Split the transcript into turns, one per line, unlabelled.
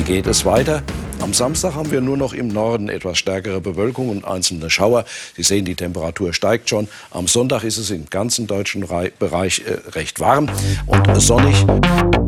geht es weiter? Am Samstag haben wir nur noch im Norden etwas stärkere Bewölkung und einzelne Schauer. Sie sehen, die Temperatur steigt schon. Am Sonntag ist es im ganzen deutschen Bereich recht warm und sonnig.